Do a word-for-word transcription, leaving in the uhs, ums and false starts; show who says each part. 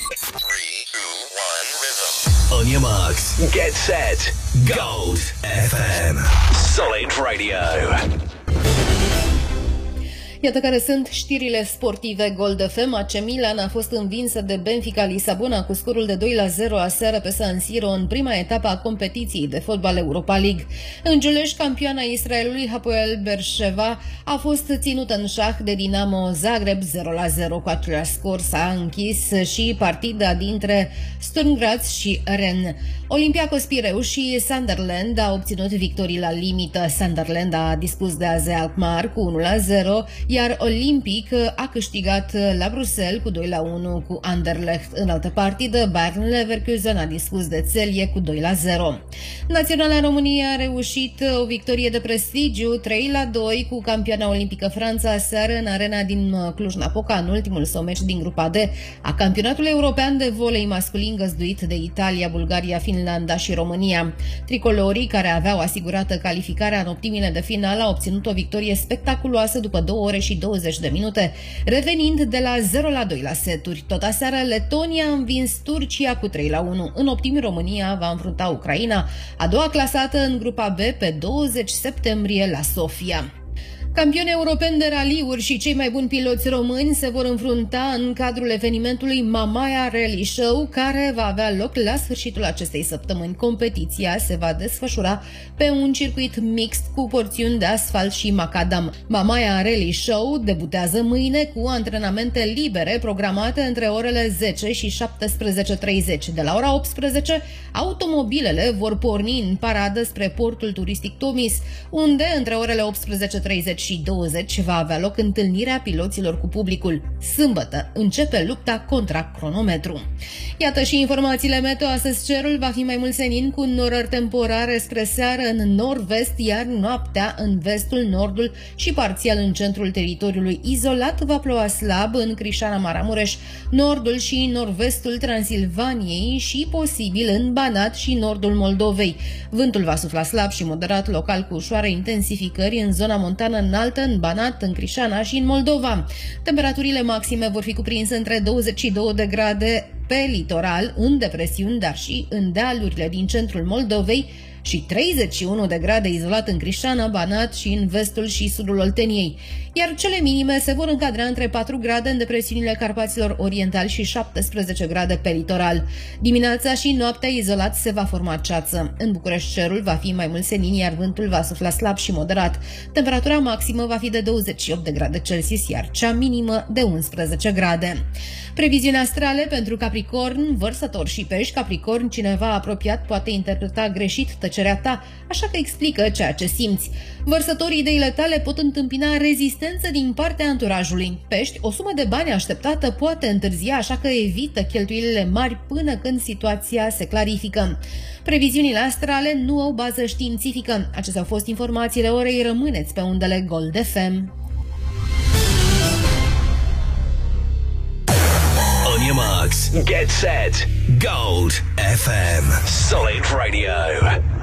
Speaker 1: three, two, one, rhythm. On your marks, get set, Gold F M. Solid Radio.
Speaker 2: Iată care sunt știrile sportive Gold F M. A C Milan a fost învinsă de Benfica Lisabona cu scorul de doi la zero aseară pe San Siro în prima etapă a competiției de fotbal Europa League. În Giuleș, campioana Israelului Hapoel Beersheva a fost ținută în șah de Dinamo Zagreb zero la zero. Cu același scor s-a închis și partida dintre Sturm Graz și Rennes. Olympiacos Pireu și Sunderland a obținut victorii la limită. Sunderland a dispus de A Z Alkmaar cu unu la zero, iar Olympic a câștigat la Bruxelles cu doi la unu cu Anderlecht. În altă partidă, Bayern Leverkusen a dispus de Celje cu doi la zero. Naționala României a reușit o victorie de prestigiu trei la doi cu campioana olimpică Franța aseară în arena din Cluj-Napoca, în ultimul său meci din grupa D a campionatului european de volei masculin găzduit de Italia, Bulgaria, Finlanda și România. Tricolorii, care aveau asigurată calificarea în optimile de final, au obținut o victorie spectaculoasă după două ore și douăzeci de minute, revenind de la zero la doi la seturi. Tot aseară, Letonia a învins Turcia cu trei la unu. În optimi, România va înfrunta Ucraina, a doua clasată în grupa B, pe douăzeci septembrie la Sofia. Campioni europeni de raliuri și cei mai buni piloți români se vor înfrunta în cadrul evenimentului Mamaia Rally Show, care va avea loc la sfârșitul acestei săptămâni. Competiția se va desfășura pe un circuit mixt cu porțiuni de asfalt și macadam. Mamaia Rally Show debutează mâine cu antrenamente libere programate între orele zece și șaptesprezece treizeci. De la ora optsprezece, automobilele vor porni în paradă spre portul turistic Tomis, unde între orele optsprezece treizeci și douăzeci va avea loc întâlnirea piloților cu publicul. Sâmbătă începe lupta contra cronometru. Iată și informațiile meteo. Astăzi cerul va fi mai mult senin cu norări temporare spre seară în nord-vest, iar noaptea în vestul, nordul și parțial în centrul teritoriului. Izolat va ploua slab în Crișana, Maramureș, nordul și nord-vestul Transilvaniei și posibil în Banat și nordul Moldovei. Vântul va sufla slab și moderat, local cu ușoare intensificări în zona montană înaltă, în Banat, în Crișana și în Moldova. Temperaturile maxime vor fi cuprinse între douăzeci și două de grade pe litoral, în depresiuni, dar și în dealurile din centrul Moldovei, și treizeci și unu de grade izolat în Crișana, Banat și în vestul și sudul Olteniei. Iar cele minime se vor încadra între patru grade în depresiunile Carpaților Orientali și șaptesprezece grade pe litoral. Dimineața și noaptea izolat se va forma ceață. În București cerul va fi mai mult senin, iar vântul va sufla slab și moderat. Temperatura maximă va fi de douăzeci și opt de grade Celsius, iar cea minimă de unsprezece grade. Previziuni astrale pentru Capricorn, Vărsător și Pești. Capricorn, cineva apropiat poate interpreta greșit tăcerea ta, așa că explică ceea ce simți. Vărsătorii, ideile tale pot întâmpina rezistență din partea anturajului. Pești, o sumă de bani așteptată poate întârzia, așa că evită cheltuielile mari până când situația se clarifică. Previziunile astrale nu au bază științifică. Acestea au fost informațiile orei. Rămâneți pe undele Gold F M.
Speaker 1: On your marks, get set, Gold F M. Solid Radio.